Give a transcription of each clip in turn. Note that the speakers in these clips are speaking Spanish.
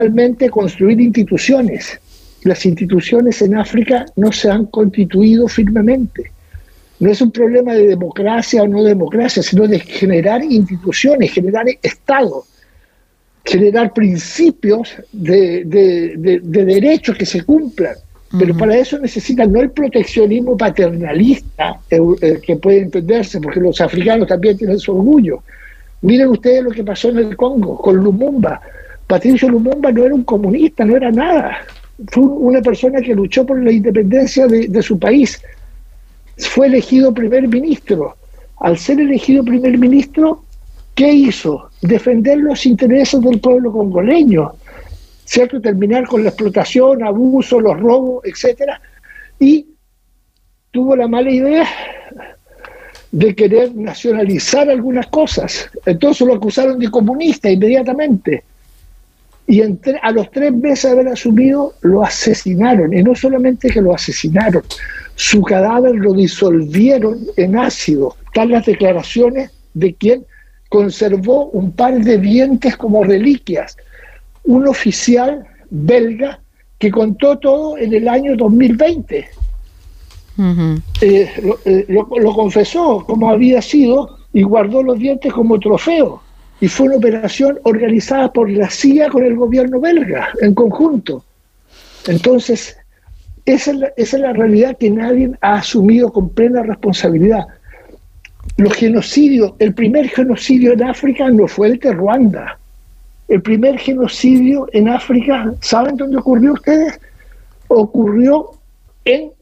fundamentalmente construir instituciones. Las instituciones en África no se han constituido firmemente. No es un problema de democracia o no democracia, sino de generar instituciones, generar Estado, generar principios de derechos que se cumplan. Pero para eso necesitan no el proteccionismo paternalista que puede entenderse, porque los africanos también tienen su orgullo. Miren ustedes lo que pasó en el Congo con Lumumba. Patricio Lumumba no era un comunista, no era nada. Fue una persona que luchó por la independencia de su país. Fue elegido primer ministro. Al ser elegido primer ministro, ¿qué hizo? Defender los intereses del pueblo congoleño, ¿cierto? Terminar con la explotación, abuso, los robos, etcétera. Y tuvo la mala idea de querer nacionalizar algunas cosas. Entonces lo acusaron de comunista inmediatamente. Y a los 3 meses de haber asumido, lo asesinaron. Y no solamente que lo asesinaron, su cadáver lo disolvieron en ácido. Están las declaraciones de quien conservó un par de dientes como reliquias. Un oficial belga que contó todo en el año 2020. Lo confesó como había sido y guardó los dientes como trofeo. Y fue una operación organizada por la CIA con el gobierno belga en conjunto. Entonces, esa es la realidad que nadie ha asumido con plena responsabilidad. Los genocidios, el primer genocidio en África no fue el de Ruanda. El primer genocidio en África, ¿saben dónde ocurrió ustedes? Ocurrió en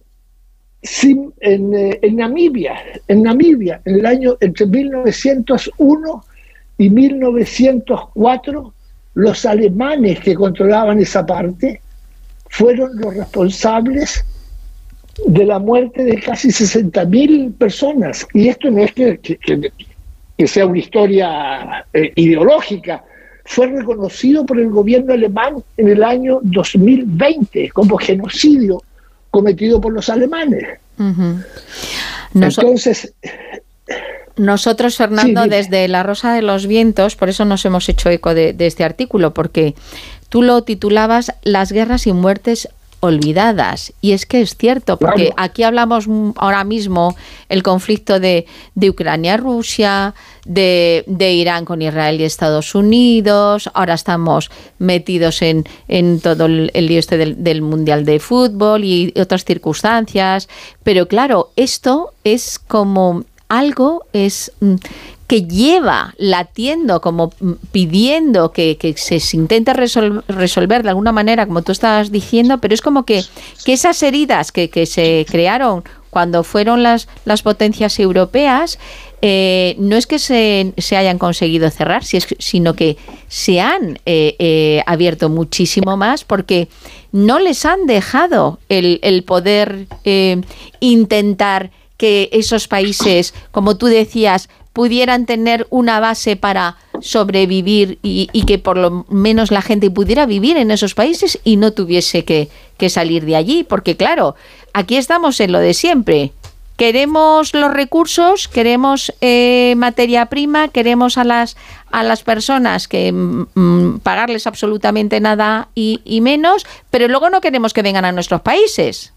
Namibia, en el año entre 1901 y 1904, los alemanes que controlaban esa parte fueron los responsables de la muerte de casi 60.000 personas. Y esto no es que sea una historia ideológica, fue reconocido por el gobierno alemán en el año 2020 como genocidio cometido por los alemanes. Entonces... Nosotros, Fernando, sí, desde La Rosa de los Vientos, por eso nos hemos hecho eco de este artículo, porque tú lo titulabas Las guerras y muertes olvidadas. Y es que es cierto, porque claro, aquí hablamos ahora mismo el conflicto de Ucrania-Rusia, de Irán con Israel y Estados Unidos, ahora estamos metidos en todo el lío este del Mundial de Fútbol y otras circunstancias. Pero claro, esto es como... algo es que lleva latiendo, como pidiendo que se intente resolver de alguna manera, como tú estabas diciendo, pero es como que esas heridas que se crearon cuando fueron las potencias europeas, no es que se hayan conseguido cerrar, sino que se han abierto muchísimo más, porque no les han dejado el poder intentar que esos países, como tú decías, pudieran tener una base para sobrevivir y que por lo menos la gente pudiera vivir en esos países y no tuviese que salir de allí. Porque claro, aquí estamos en lo de siempre. Queremos los recursos, queremos materia prima, queremos a las personas que pagarles absolutamente nada y menos, pero luego no queremos que vengan a nuestros países.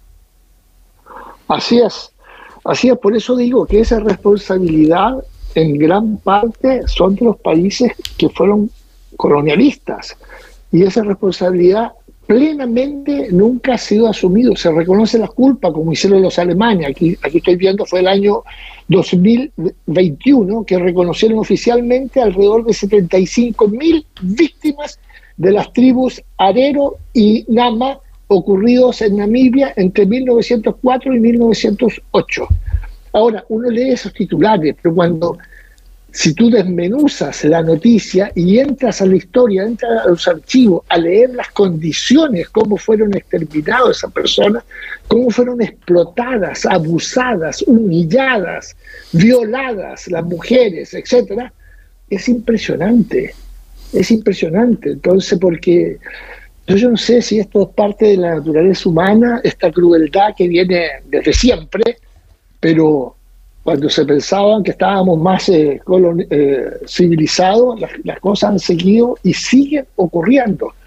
Así es. Así es, por eso digo que esa responsabilidad en gran parte son de los países que fueron colonialistas, y esa responsabilidad plenamente nunca ha sido asumida. Se reconoce la culpa como hicieron los alemanes. Aquí estoy viendo, fue el año 2021 que reconocieron oficialmente alrededor de 75.000 víctimas de las tribus Arero y Nama ocurridos en Namibia entre 1904 y 1908. Ahora, uno lee esos titulares, pero si tú desmenuzas la noticia y entras a la historia, entras a los archivos, a leer las condiciones, cómo fueron exterminadas esas personas, cómo fueron explotadas, abusadas, humilladas, violadas las mujeres, etcétera, es impresionante. Es impresionante. Entonces, porque... yo no sé si esto es parte de la naturaleza humana, esta crueldad que viene desde siempre, pero cuando se pensaban que estábamos más civilizados, las cosas han seguido y siguen ocurriendo.